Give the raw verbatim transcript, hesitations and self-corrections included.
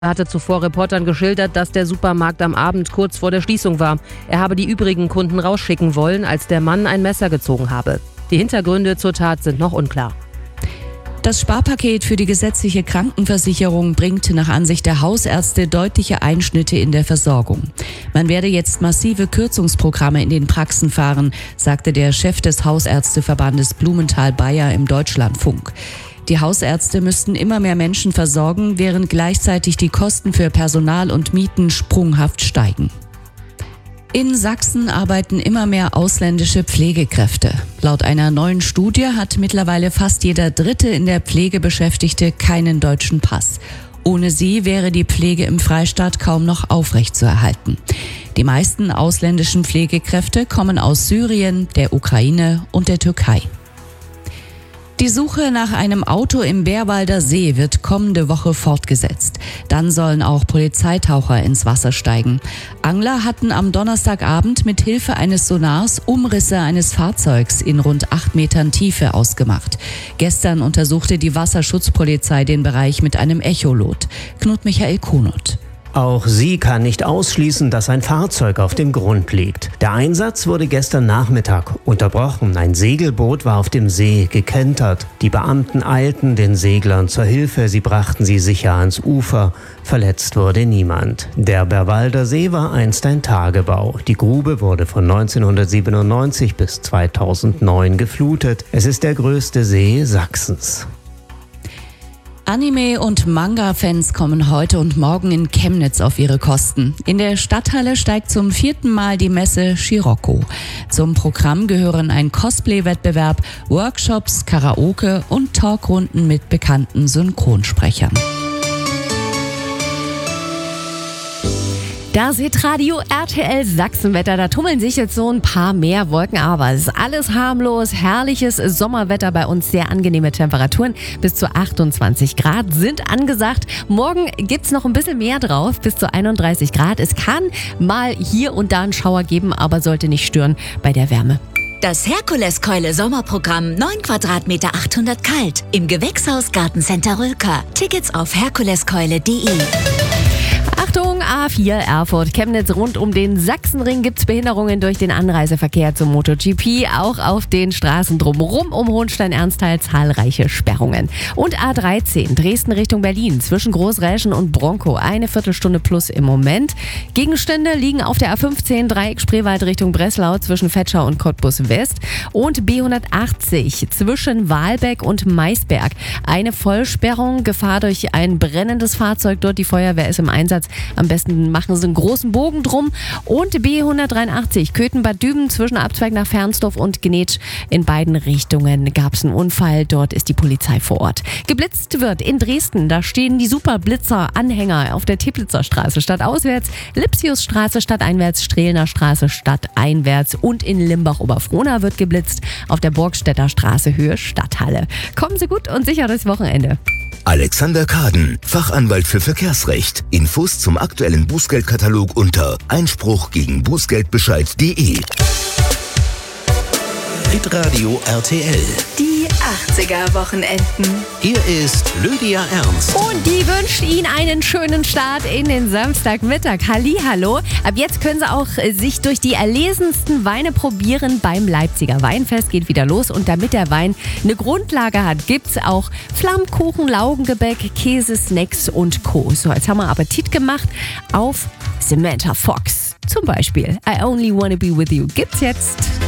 Er hatte zuvor Reportern geschildert, dass der Supermarkt am Abend kurz vor der Schließung war. Er habe die übrigen Kunden rausschicken wollen, als der Mann ein Messer gezogen habe. Die Hintergründe zur Tat sind noch unklar. Das Sparpaket für die gesetzliche Krankenversicherung bringt nach Ansicht der Hausärzte deutliche Einschnitte in der Versorgung. Man werde jetzt massive Kürzungsprogramme in den Praxen fahren, sagte der Chef des Hausärzteverbandes Blumenthal-Bayer im Deutschlandfunk. Die Hausärzte müssten immer mehr Menschen versorgen, während gleichzeitig die Kosten für Personal und Mieten sprunghaft steigen. In Sachsen arbeiten immer mehr ausländische Pflegekräfte. Laut einer neuen Studie hat mittlerweile fast jeder Dritte in der Pflege Beschäftigte keinen deutschen Pass. Ohne sie wäre die Pflege im Freistaat kaum noch aufrechtzuerhalten. Die meisten ausländischen Pflegekräfte kommen aus Syrien, der Ukraine und der Türkei. Die Suche nach einem Auto im Bärwalder See wird kommende Woche fortgesetzt. Dann sollen auch Polizeitaucher ins Wasser steigen. Angler hatten am Donnerstagabend mit Hilfe eines Sonars Umrisse eines Fahrzeugs in rund acht Metern Tiefe ausgemacht. Gestern untersuchte die Wasserschutzpolizei den Bereich mit einem Echolot. Knut Michael Kunert. Auch sie kann nicht ausschließen, dass ein Fahrzeug auf dem Grund liegt. Der Einsatz wurde gestern Nachmittag unterbrochen. Ein Segelboot war auf dem See gekentert. Die Beamten eilten den Seglern zur Hilfe. Sie brachten sie sicher ans Ufer. Verletzt wurde niemand. Der Bärwalder See war einst ein Tagebau. Die Grube wurde von neunzehnhundertsiebenundneunzig bis zweitausendneun geflutet. Es ist der größte See Sachsens. Anime- und Manga-Fans kommen heute und morgen in Chemnitz auf ihre Kosten. In der Stadthalle steigt zum vierten Mal die Messe Scirocco. Zum Programm gehören ein Cosplay-Wettbewerb, Workshops, Karaoke und Talkrunden mit bekannten Synchronsprechern. Das Hitradio R T L Sachsenwetter, da tummeln sich jetzt so ein paar mehr Wolken, aber es ist alles harmlos, herrliches Sommerwetter bei uns, sehr angenehme Temperaturen, bis zu achtundzwanzig Grad sind angesagt. Morgen gibt's noch ein bisschen mehr drauf, bis zu einunddreißig Grad. Es kann mal hier und da einen Schauer geben, aber sollte nicht stören bei der Wärme. Das Herkuleskeule Sommerprogramm, neun Quadratmeter achthundert kalt, im Gewächshaus Gartencenter Rülker. Tickets auf herkuleskeule punkt de. Achtung, A vier Erfurt, Chemnitz, rund um den Sachsenring gibt's Behinderungen durch den Anreiseverkehr zum MotoGP. Auch auf den Straßen drumherum um Hohenstein-Ernsthal zahlreiche Sperrungen. Und A dreizehn, Dresden Richtung Berlin, zwischen Großräschen und Bronkow, eine Viertelstunde plus im Moment. Gegenstände liegen auf der A fünfzehn, Dreieck Spreewald Richtung Breslau, zwischen Vetschau und Cottbus West. Und B hundertachtzig, zwischen Wahlbeck und Maisberg. Eine Vollsperrung, Gefahr durch ein brennendes Fahrzeug dort, die Feuerwehr ist im Einsatz. Am besten machen sie einen großen Bogen drum. Und B hundertdreiundachtzig, Köthen-Bad Düben, zwischen Abzweig nach Fernsdorf und Genetsch. In beiden Richtungen gab es einen Unfall. Dort ist die Polizei vor Ort. Geblitzt wird in Dresden. Da stehen die Superblitzer-Anhänger auf der Teplitzer Straße stadtauswärts, Lipsiusstraße stadteinwärts, Strehlner Straße stadteinwärts und in Limbach-Oberfrohna wird geblitzt auf der Burgstädter Straße Höhe Stadthalle. Kommen Sie gut und sicher durchs Wochenende. Alexander Kaden, Fachanwalt für Verkehrsrecht. Infos zum aktuellen Bußgeldkatalog unter Einspruch gegen Bußgeldbescheid punkt de. Hitradio R T L. Die achtziger-Wochenenden. Hier ist Lydia Ernst. Und die wünscht Ihnen einen schönen Start in den Samstagmittag. Hallihallo. Ab jetzt können Sie auch äh, sich durch die erlesensten Weine probieren beim Leipziger Weinfest. Geht wieder los. Und damit der Wein eine Grundlage hat, gibt's auch Flammkuchen, Laugengebäck, Käse, Snacks und Co. So, jetzt haben wir Appetit gemacht auf Samantha Fox. Zum Beispiel I Only Wanna Be With You gibt's jetzt.